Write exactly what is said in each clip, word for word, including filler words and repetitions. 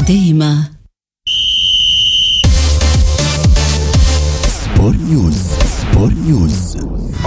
دائمة. سبورت نيوز. سبورت نيوز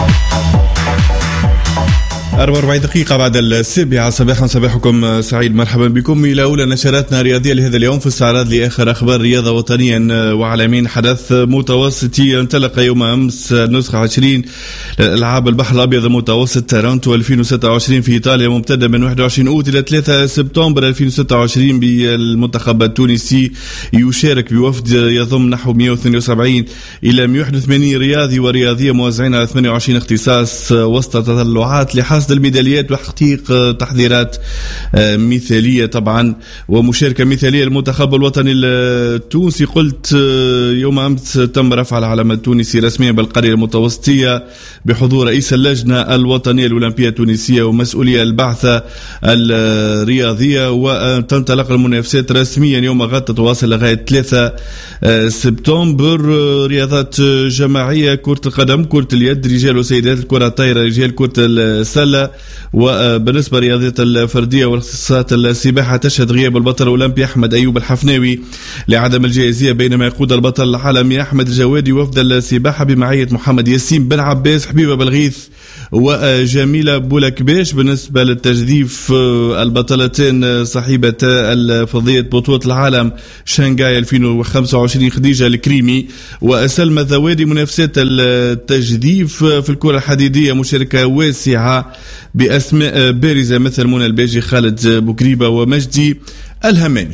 أربعة وأربعين دقيقة بعد السابعة صباحا. صباحكم سعيد، مرحبا بكم إلى أولى نشراتنا الرياضية لهذا اليوم في استعراض لآخر أخبار رياضة وطنيا وعالميا. حدث متوسطي انطلق يوم أمس نسخة عشرين لألعاب البحر الأبيض المتوسط تورونتو ألفين وستة وعشرين في إيطاليا، ممتدة من واحد وعشرين أوت إلى ثلاثة سبتمبر ألفين وستة وعشرين. بالمنتخب التونسي يشارك بوفد يضم نحو مئة واثنين وسبعين إلى مئة وواحد وثمانين رياضي ورياضية موزعين على ثمانية وعشرين اختصاص، وسط تطلعات لحصد الميداليات وتحقيق تحضيرات مثالية طبعا ومشاركة مثالية للمنتخب الوطني التونسي. قلت يوم أمس تم رفع العلم التونسي رسميا بالقرية المتوسطية بحضور رئيس اللجنة الوطنية الأولمبية التونسية ومسؤولية البعثة الرياضية، وتنطلق المنافسات رسميا يوم غد تتواصل لغاية ثلاثة سبتمبر. رياضات جماعية: كرة القدم، كرة اليد، رجال وسيدات، الكرة الطايرة، رجال كرة السلة. وبالنسبة لرياضيات الفردية والاختصاصات السباحة تشهد غياب البطل الأولمبي أحمد أيوب الحفناوي لعدم الجاهزية، بينما يقود البطل العالمي أحمد الجوادي وفد السباحة بمعية محمد ياسين بن عباس، حبيبة بالغيث وجميلة بولكباش. بالنسبة للتجديف البطلتين صاحبة الفضية بطولة العالم شنغهاي ألفين وخمسة وعشرين خديجة الكريمي وسلمى الذوادي. منافسات التجديف في الكرة الحديدية مشاركة واسعة بأسماء بارزة مثل منى الباجي، خالد بوكريبة ومجدي الهماني.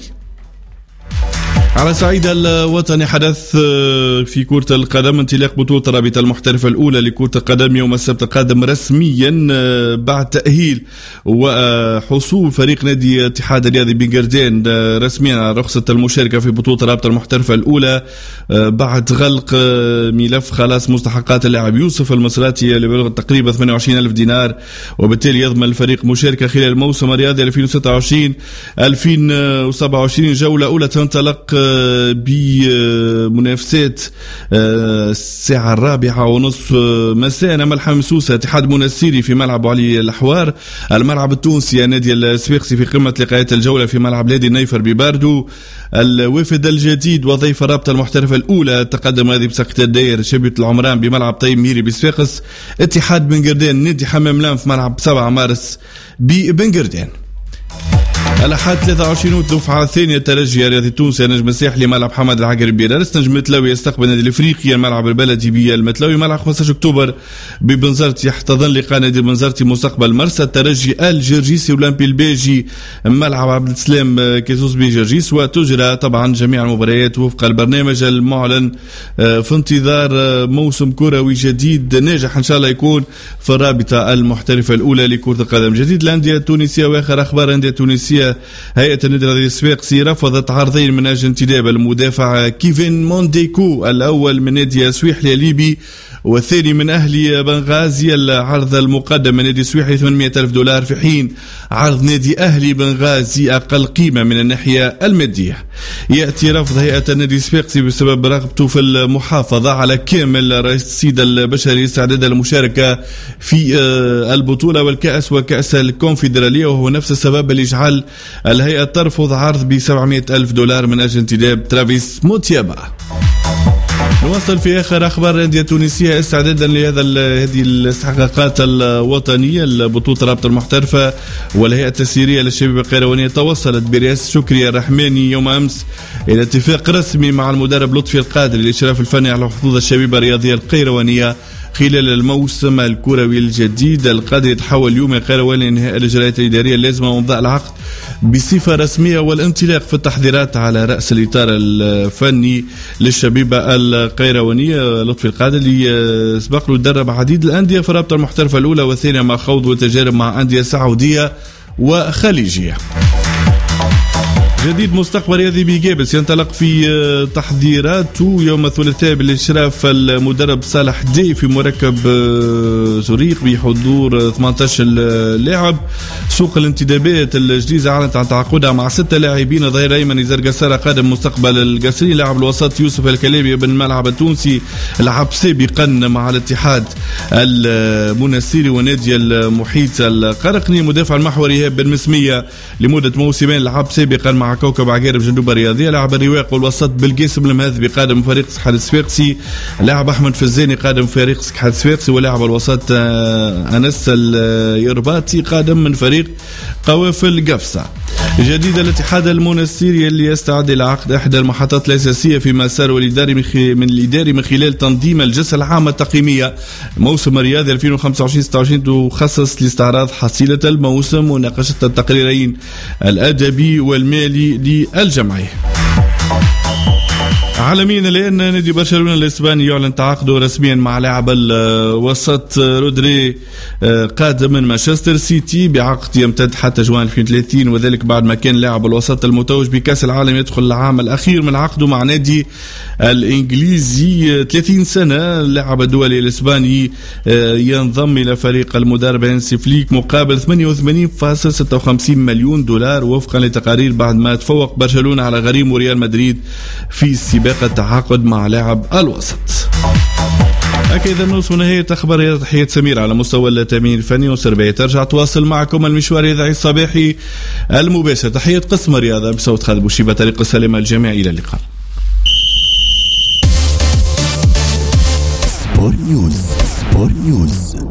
على صعيد الوطني حدث في كرة القدم: انطلاق بطولة الرابطة المحترفة الأولى لكرة القدم يوم السبت القادم رسميا بعد تأهيل وحصول فريق نادي اتحاد الرياضي بنجردين رسميا على رخصة المشاركة في بطولة الرابطة المحترفة الأولى بعد غلق ملف خلاص مستحقات اللاعب يوسف المصراتي اللي بلغ تقريبا ثمانية وعشرين ألف دينار، وبالتالي يضمن الفريق مشاركة خلال الموسم الرياضي ألفين وستة وعشرين ألفين وسبعة وعشرين. جولة أولى تنطلق بمنافسات الساعة الرابعة ونصف مساء. ملحم مسوسة اتحاد منسيري في ملعب علي الحوار. الملعب التونسي نادي السفيقسي في قمة لقاءات الجولة في ملعب نادي النيفر بباردو. الوفد الجديد وضيف الرابطة المحترفة الأولى تقدم هذه بسقط الداير شبية العمران بملعب طيب ميري بصفاقس. اتحاد بنجردين نادي حمام لام في ملعب سبعة مارس ببنجردين. الأحد ثلاثة وعشرين الدفعة الثانية ترجي الرياضي التونسي نجم الساحلي ملعب حمد العقري بيرارس. نجم المتلاوي يستقبل نادي الإفريقيا الملعب البلدي بالمتلاوي. ملعب خمسة عشر أكتوبر ببنزرتي يحتضن لقاء نادي بنزرتي مستقبل مرسى. الترجي الجرجيسي أولمبي الباجي ملعب عبد السلام كيسوس بجرجيس. وتجرى طبعا جميع المباريات وفق البرنامج المعلن في انتظار موسم كروي جديد ناجح إن شاء الله يكون في الرابطة المحترفة الأولى لكرة القدم. جديد الأندية التونسية وآخر أخبار الأندية التونسية: هيئة النادي الرياضي الصفاقسي رفضت عرضين من أجل انتداب المدافع كيفن مونديكو، الأول من نادي سويحلي الليبي والثاني من أهلي بنغازي. العرض المقدم من نادي سويحلي ثمانمئة ألف دولار، في حين عرض نادي أهلي بنغازي أقل قيمة من الناحية المادية. يأتي رفض هيئة النادي الصفاقسي بسبب رغبته في المحافظة على كامل رئيس السيد البشري استعداد المشاركة في البطولة والكأس وكأس الكونفدرالية، وهو نفس السبب اللي يجعل الهيئة ترفض عرض بسبعمئة ألف دولار من أجل انتداب ترافيس موتيابا. نواصل في آخر أخبار الأندية التونسية استعدادا لهذا هذه الاستحقاقات الوطنية. البطولة الرابطة المحترفة والهيئة التسييرية للشباب القيروانية توصلت برئاسة شكري الرحماني يوم أمس إلى اتفاق رسمي مع المدرب لطفي القادري للإشراف الفني على حظوظ الشباب الرياضية القيروانية خلال الموسم الكروي الجديد. القادري يتحول اليوم القيروان لإنهاء الإجراءات الإدارية اللازمة وامضاء العقد بصفة رسمية والانطلاق في التحضيرات على رأس الإطار الفني للشبيبة القيروانية. لطفي القادري اللي سبق له درب عديد الأندية في الرابطة المحترفة الأولى والثانية مع خوض وتجارب مع أندية سعودية وخليجية. جديد مستقبل رياضي بجابس ينطلق في تحضيراته يوم الثلاثاء بالإشراف المدرب صالح دي في مركب زريق بحضور ثمانية عشر لاعب. سوق الانتدابات الجديدة أعلنت عن تعاقدها مع ستة لاعبين: ظهير أيمن يزار قسارة قادم مستقبل القسري، لاعب الوسط يوسف الكلابي بن الملعب التونسي لعب سابقا مع الاتحاد المنسيري ونادي المحيط القرقني، مدافع المحوري إيهاب بن مسمية لمدة موسمين لعب سابقا مع مع كوكب عقارب جندوبة رياضية. لاعب الرواق والوسط بالقاسم المهذبي قادم فريق سكحات الصفاقسي. لاعب أحمد فزاني قادم فريق سكحات الصفاقسي. ولاعب الوسط أنس اليرباطي قادم من فريق قوافل قفصة. جديد الاتحاد المنستيري اللي يستعد إلى عقد إحدى المحطات الأساسية في مساره الإداري من الإداري من خلال تنظيم الجلسة العامة التقييمية موسم الرياضي ألفين وخمسة وعشرين ستة وعشرين تخصص لاستعراض حصيلة الموسم وناقشة التقريرين الأدبي والمالي للجمعية. عالميا الآن نادي برشلونة الإسباني يعلن تعاقده رسميا مع لاعب الوسط رودري قادم من مانشستر سيتي بعقد يمتد حتى جوان ألفين وثلاثين، وذلك بعد ما كان لاعب الوسط المتوج بكأس العالم يدخل العام الأخير من عقده مع نادي الإنجليزي. ثلاثين سنة اللاعب الدولي الإسباني ينضم إلى فريق المدرب هانسي فليك مقابل ثمانية وثمانين فاصلة ستة وخمسين مليون دولار وفقا لتقارير بعد ما تفوق برشلونة على غريم ريال مدريد في السباق التعاقد مع لاعب الوسط. أكيد نوصل نهاية أخبار. تحية سمير على مستوى التأمين الفني وسربية ترجع تواصل معكم المشوار الإذاعي الصباحي المباشر. تحية قسم الرياضة بصوت خالد بوشيبة. طريق السلامة الجميع إلى اللقاء. سبور نيوز. سبور نيوز.